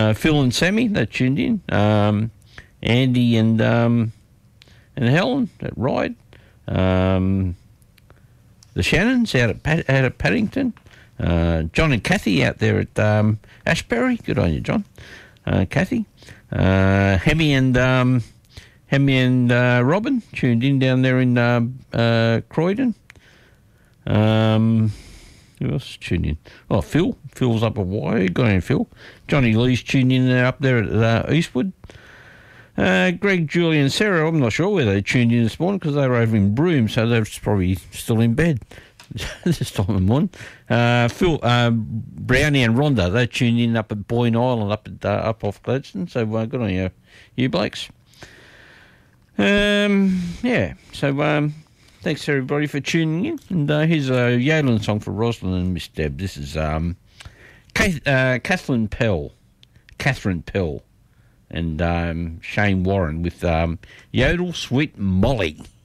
Phil and Sammy, they tuned in. Andy and Helen at Ryde. The Shannons out at Paddington. John and Kathy out there at Ashbury. Good on you, John. Kathy. Hemi and Robin tuned in down there in Croydon. Who else is tuned in? Oh, Phil. Phil's up at Wye. Good on you, Phil. Johnny Lee's tuned in up there at Eastwood. Greg, Julie and Sarah, I'm not sure where they tuned in this morning because they were over in Broome, so they're probably still in bed this time of the morning. Phil, Brownie and Rhonda, they tuned in up at Boyne Island, up off Gladstone, so good on you blokes. Yeah, so thanks everybody for tuning in, and here's a Yodel song for Rosalind and Miss Deb. This is Catherine Pell, and Shane Warren with Yodel Sweet Molly.